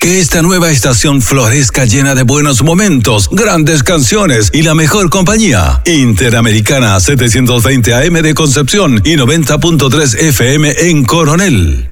Que esta nueva estación florezca llena de buenos momentos, grandes canciones y la mejor compañía. Interamericana 720 AM de Concepción y 90.3 FM en Coronel.